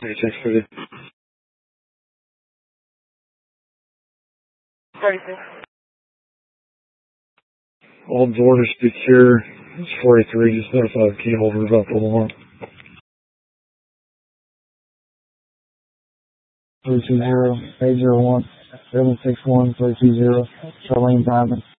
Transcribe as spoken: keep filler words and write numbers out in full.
thirty-six thirty. thirty-six. All doors secure. It's forty-three. Just notify the key holder about the alarm. three two zero eight zero one seven six one three two zero Charlene Diamond.